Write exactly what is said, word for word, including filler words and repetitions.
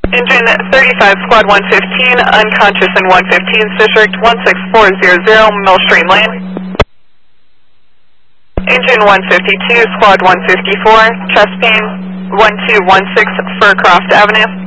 Engine thirty-five, Squad one fifteen, unconscious in one fifteenth District, one six four zero zero, Millstream Lane. Engine one fifty-two, Squad one fifty-four, chest pain, one two one six, Furcroft Avenue.